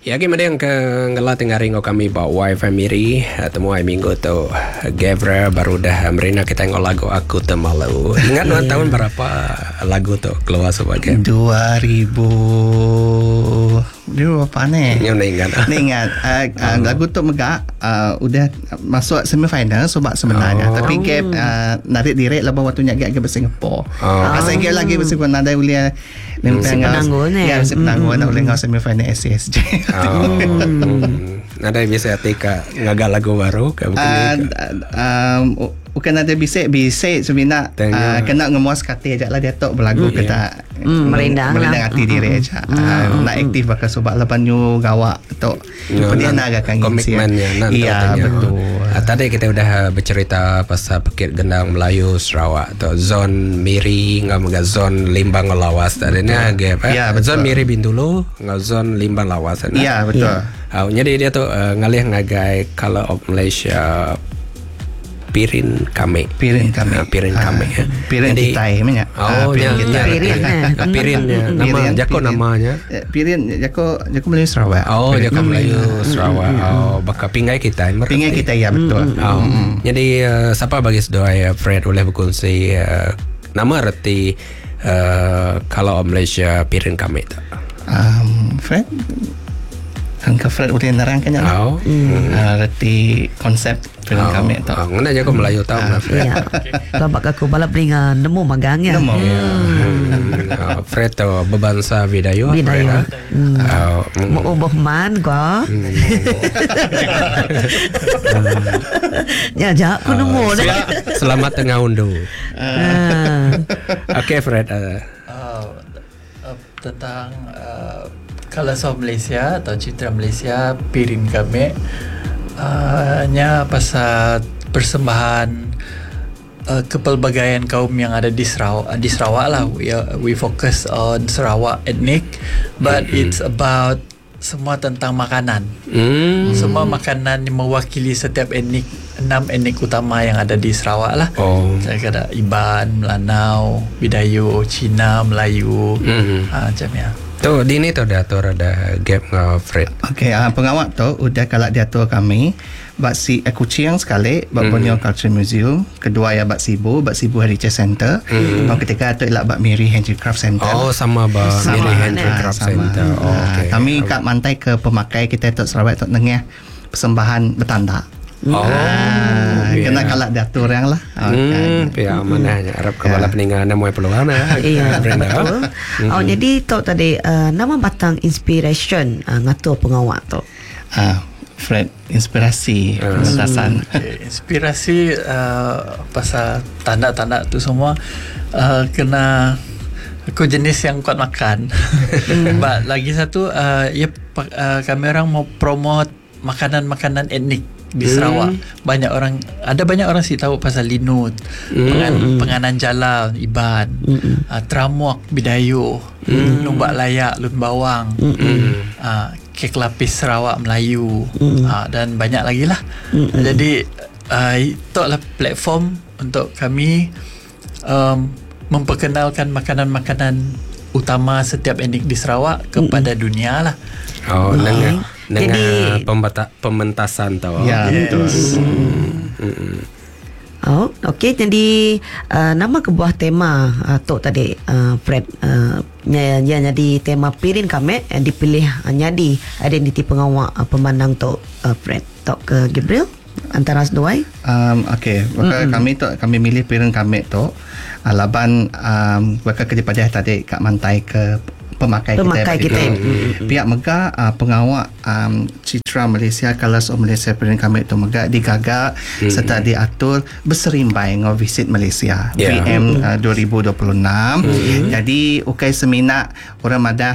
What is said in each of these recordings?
Ya kemudian ke ngala tengah ringo kami bawa wifi miri temu ai minggu tu Gavra baru dah merina kita ngol lagu aku temalu. Ingat tahun berapa lagu tu keluar sebagai 2000 dia apa ni? Ingat. Lagu tu megak udah masuk semifinal sebab sebenarnya tapi gap narik direct lah waktunya gap ke Singapura. Asal gap lagi Singapura nada ulia penanggung ni. Ya, penanggung nak ulia semifinal SCSJ. Ada biasa tika ngagal lagu baru ke bukan ada bisik sebenarnya kena ngemuas kata aja lah dia tok berlagu kita merendang hati diri aja nak aktif bakal sebab lepas new gawak tok dia nak agak komitmennya. Iya betul. Tadi kita udah bercerita pasal Bukit Gendang Melayu Sarawak atau zon Miri ngam zon Limbang Lawas tadi ni agak zon Miri Bintulu ngam zon Limbang Lawas. Iya betul. Jadi dia tu ngalih ngagai Color of Malaysia Pirin kami. Pirin kita namanya. Pirin nama Jako namanya. Pirin Jako Melayu Sarawak. Jako Melayu Sarawak. Bakal pingai kita. Pingai kita ya betul. Jadi siapa bagi sedua Fred boleh berkongsi nama reti kalau Malaysia Pirin kami tak? Fred Angka Fred boleh nerangkannya reti konsep film kami tu. Mana je kau Melayu tahu lah Fred. Kalau bak aku balap ringan nemu magangnya. Fred tu berbangsa Bidayuh. Mau ubah man gua. Ya aku nemu dah. Selamat tengah undu. Okey Fred. Tentang Colors of Malaysia atau Citra Malaysia Pirin kami nya pasal persembahan kepelbagaian kaum yang ada di Sarawak lah. We focus on Sarawak ethnic, but it's about semua tentang makanan. Semua makanan yang mewakili setiap etnik, 6 etnik utama yang ada di Sarawak lah. Saya kata Iban, Melanau, Bidayuh, Cina, Melayu, macam ya. Tu di ni tu diatur ada gap Fred. Okey, pengawat tu udah kalau diatur kami bak si Kuching sekali bak Borneo Cultural Museum, kedua ya bak Sibu Heritage Center, ketiga tu ialah bak Miri Handicraft Center. Sama Miri Handicraft Center. Okay. Kami kat mantai ke pemakai kita tu Sarawak tu nengah persembahan bertanda. Kena kalak diatur yang lah. Ya mana harap kepala peninggalan mau peluang iya betul. Jadi tu tadi nama batang inspiration ngatur pengawat tu. Fred, inspirasi pengetasan. Inspirasi pasal tanda-tanda tu semua kena aku jenis yang kuat makan. Lagi satu kami orang mau promote makanan-makanan etnik di Sarawak. Banyak orang sih tahu pasal linut, penganan jala Iban, tramuak Bidayuh, numbak layak lun bawang, kek lapis Sarawak Melayu, dan banyak lagi lah. Jadi itu adalah platform untuk kami memperkenalkan makanan-makanan utama setiap etnik di Sarawak kepada dunia lah. Dengan pementasan tahu. Ya betul. Okey, jadi nama kebuah tema tu tadi Fred jadi tema Pirin kami dipilih jadi identiti pengawal pemandang tu Fred tu ke Gabriel antara dua. Okey, maka kami milih Pirin kami tu laban maka kepada tadi kat mantai ke pemakai kita. Pihak Mega pengawal Citra Malaysia Colors of Malaysia Pirin kami itu Mega digagak serta diatur berserimbai ngau visit Malaysia VM 2026. Jadi ukai seminar orang madah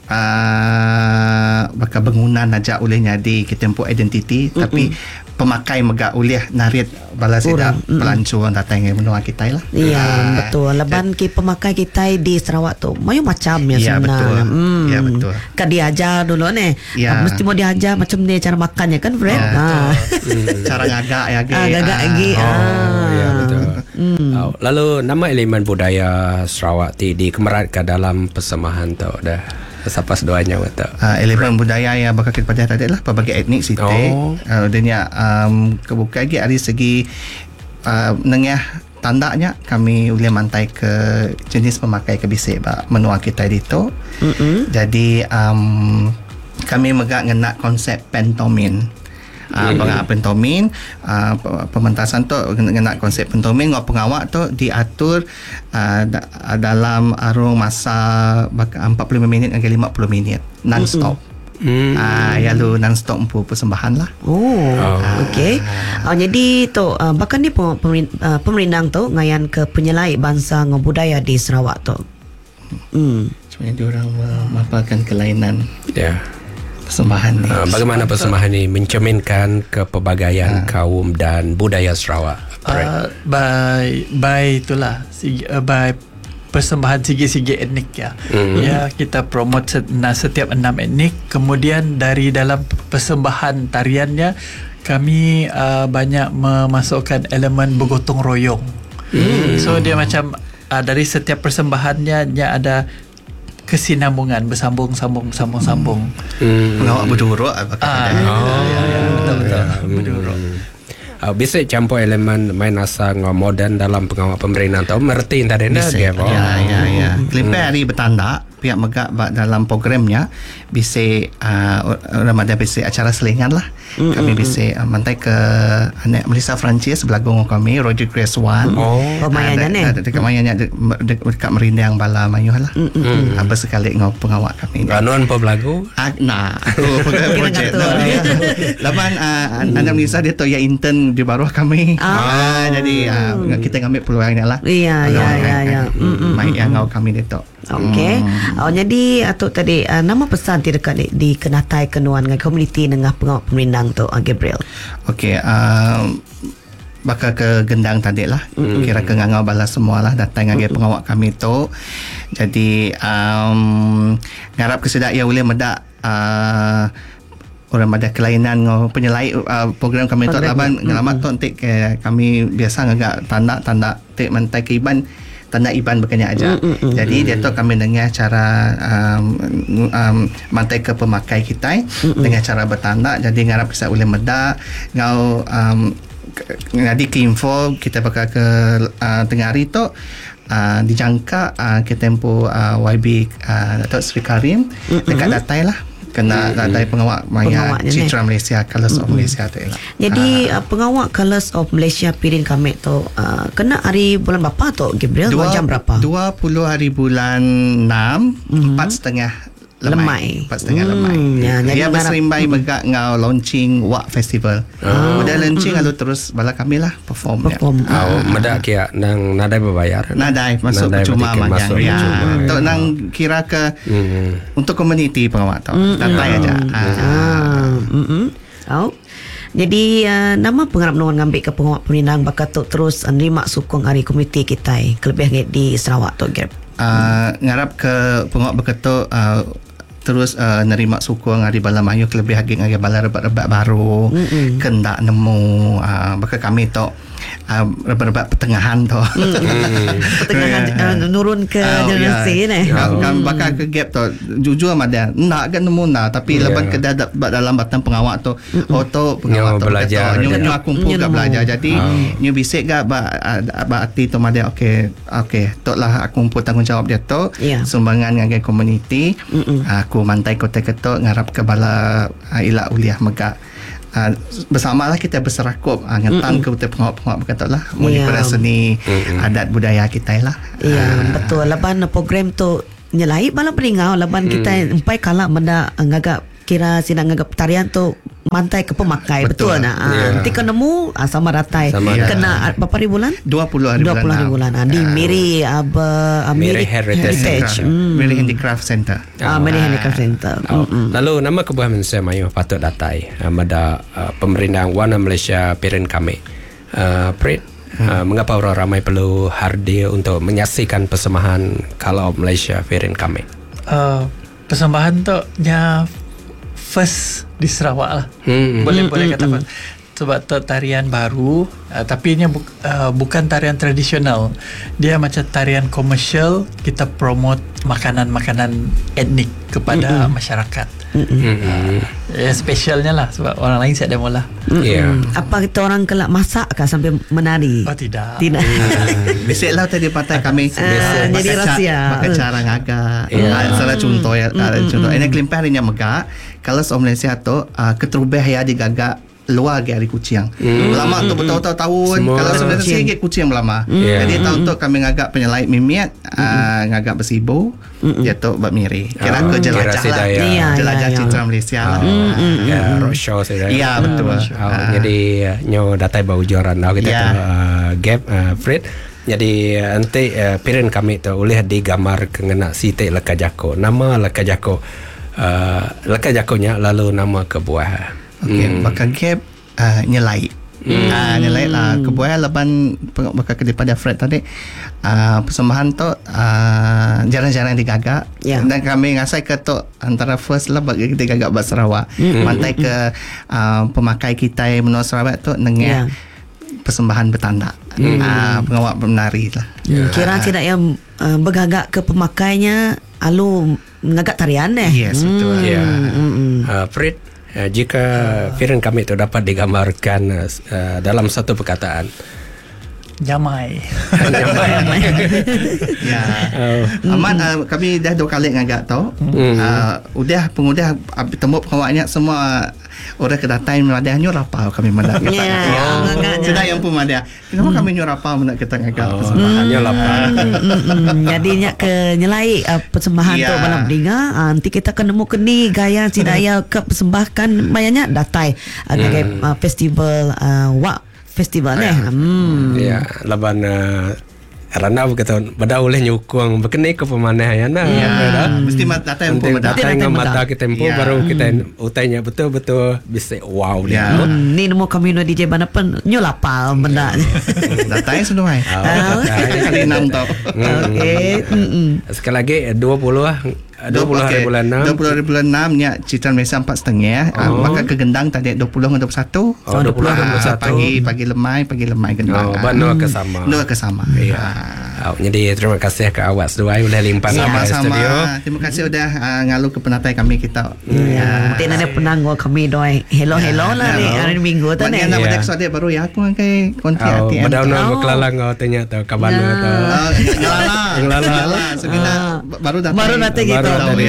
bakal bangunan aja oleh nyadi kita tempuh identiti tapi pemakai megak uliah narit bala sida pelancong datang menua kita lah. Iya betul. Laban ki pemakai kita di Sarawak tu mayu macam ya sebenarnya. Ya betul. Kan diajar dulu ni. Mesti mau diajar macam ni cara makannya kan Fred. Cara ngagak ya gagak lagi. Ya betul. Lalu nama elemen budaya Sarawak di kemerat ke dalam persembahan tu dah. Sapas doanya betul. Elemen budaya yang bakal kita pelajari tadi lah pelbagai etnik sitik. Dia kebuka lagi dari segi nengah tandanya kami boleh mantai ke jenis pemakai ke bisik menua kita itu. Jadi kami megak ngenak konsep pentomin. Pentomin pementasan tu ngenak konsep pentomin ngau pengawak tu diatur dalam arung masa 45 minit hingga 50 minit non-stop. Lalu non-stop persembahan lah. Okey. Jadi tu bahkan ni pemerintah tu ngayan ke penyelai bangsa ngau budaya di Sarawak tu. Sebenarnya diorang memaparkan kelainan persembahan ni. Bagaimana persembahan ni mencerminkan kepelbagaian kaum dan budaya Sarawak? By itulah by persembahan segi-segi etnik ya. Ya, kita promote setiap 6 etnik. Kemudian dari dalam persembahan tariannya kami banyak memasukkan elemen bergotong royong. So dia macam dari setiap persembahannya ada kesinambungan bersambung. Pengawak berduruk betul berduruk. Bisa campur elemen main asa moden dalam pengawal pemerintahan tahu merti tadi nak ya. Lepas hari bertanda pihak megak dalam programnya bisa Ramadan bisa acara selingan lah. Kami bisa mantai ke anak Melissa Francis belakang kami Roger Grace One. Pemayannya dekat mayanya dekat Merindang Bala Mayuh lah. Apa sekali ngau pengawak kami. Kanuan apa belagu? Aku projek. Lapan anak Melissa dia tu ya intern di bawah kami. Jadi kita ngambil peluang ni lah. Ya. Mai yang ngau kami dia tu. Okey. Jadi atuk tadi nama pesan ti dekat di kenatai kenuan dengan komuniti dengan pengawak pemerintah tu Gabriel. Okey, bakal ke gendang tadi lah. Kira ke ngangau balas semua lah datang dengan pengawak kami tu. Jadi ngarap kesedak ya boleh medak orang ada kelainan penyelai program kami tu laban ngalamat tu nanti kami biasa agak tanda tik mentai ke iban tanda iban berkenyak aja. Jadi dia tu kami dengar cara mantai ke pemakai kita dengan cara bertanda. Jadi ngarap bisa boleh medak ngau ngadi ke info kita bakal ke tengah hari tu dijangka ke tempo YB Datuk Seri Karim dekat datai lah kena datai pengawak maya Citra Malaysia Colours of Malaysia tu lah. Jadi pengawak Colours of Malaysia Pirin kami tu kena hari bulan berapa tu Gabriel? Jam berapa? 20 hari bulan 6 4.5 lemai. 4.5 lemai. Dia berserimbai megak ngau launching Wak Festival. Udah launching lalu terus bala kami lah perform. Medak kia nang nadai berbayar. Nadai masuk percuma majang. Tok nang kira ke untuk komuniti pengawak tu. Datai aja. Jadi nama pengharap nuan ngambil ke pengawak peminang bakal tu terus nerima sukong hari komuniti kita kelebih di Sarawak tu Gap. Ngarap ke pengawak berketuk terus nerima sukong hari bala mayu kelebih lagi hari bala rebat-rebat baru kendak nemu bakal kami tu rebat-rebat pertengahan tu pertengahan nurun ke generasi ni bakal ke gap tu jujur Madan nak kan nemu nak tapi lepas ke dalam batang pengawak tu tu pengawak tu belajar nyu kumpul ke belajar jadi nyu bisik ke arti tu Madan okey tok lah aku kumpul tanggungjawab dia tu sumbangan dengan komuniti aku mantai kota ketok ngarap ke bala ilak uliah megak bersamalah kita berserakup ngetan ke pengawak-pengawak berkata lah pada seni adat budaya kita lah. Betul laban program tu nyelai bala peringau laban kita empai kala benda ngagak kira sina ngagap tarian tu mantai ke pemakai betul nak nanti nemu sama ratai kena berapa hari bulan 20 hari bulan di Miri Miri Heritage Miri Handicraft Center Miri Handicraft Center. Lalu nama kebuahan saya mayu patut datai pada pemerintahan Wana Malaysia Pirin kami Prit mengapa orang ramai perlu hadir untuk menyaksikan persembahan kalau Malaysia Pirin kami persembahan tu nya first di Sarawak lah. Boleh katakan. sebab tu tarian baru, tapi ini bukan tarian tradisional. Dia macam tarian komersial, kita promote makanan-makanan etnik kepada masyarakat. Spesialnya lah sebab orang lain saya demo lah. Apa kita orang kelak masak kah sampai menari? Oh tidak. Basic lah tadi patai kami jadi rahsia. Pakai cara ngagak. Salah contoh ya. Contoh ini kelimpah harinya megak. Kalau seorang Malaysia tu keterubah ya digagak luar dari kucing. Lama tu bertahun-tahun. Kalau sebenarnya sikit kucing lama. Jadi tahun tu kami ngagak penyelait mimiat, ngagak bersibu, jatuh buat miri. Kira ke jelajah lah. Jelajah citra Malaysia lah. Roadshow saya. Ya betul. Jadi nyo datai bau joran dah kita gap Fred. Jadi nanti parent kami tu boleh digambar kena site lekajako. Nama lekajako. Lekajakonya lalu nama kebuah. Bakal gap nyelai. Nyelai lah kebuaya leban bakal daripada Fred tadi. Persembahan tu jarang-jarang digagak. Dan kami ngasai ke tu antara first lah bagi kita gagak bahasa Sarawak. Mantai ke pemakai kita menua Sarawak tu nengah persembahan bertanda. Pengawak menari lah. Kira tidak yang bergagak ke pemakainya alu ngagak tarian Yes betul. Fred, jika firman kami itu dapat digambarkan dalam satu perkataan, Jamai. Aman, kami dah 2 kali ngagak tau. Pengudah temu pengawaknya semua orang kedatangan madah nyo rapau kami madah. Sudah yang pun madah. Kenapa kami nyo rapau madah kita ngagak persembahan nyo lapar. Jadinya ke nyelai persembahan tu malam beringa. Nanti kita akan nemu keni gaya sidaya ke persembahkan bayarnya datai festival festival Ya, laban Rana berkata pada oleh nyukung berkenai ke pemanah ya nah. Mesti mata tempo mata kita tempo baru kita utainya betul-betul bisa wow dia. Ni nemu kami no DJ mana pun nyolapal benda. Datanya sudah mai. Kali 6 tau. Okey. Sekali lagi 20 bulan 6 nya Citra Malaysia 4.5. Maka ke gendang tadi 20 dengan 21. Pagi lemai gendang. Dua kesama. Jadi terima kasih ke awak sedua boleh limpah nama studio. Terima kasih sudah ngalu ke penatai kami kita. Mungkin ada penanggung kami doi. Hello lah ni hari Minggu tu ni. Nak ada kesempatan baru ya aku pakai konti ATM. Badauna kelalang kau tanya tu kabana tu. Ngelala. Sebenarnya baru datang gitu.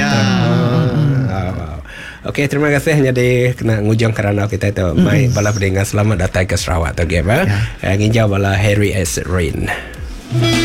Okey, terima kasih jadi kena ngujung kerana kita tu mai bala pendengar selamat datang ke Sarawak tu game. Nginjau bala Harry S Rain.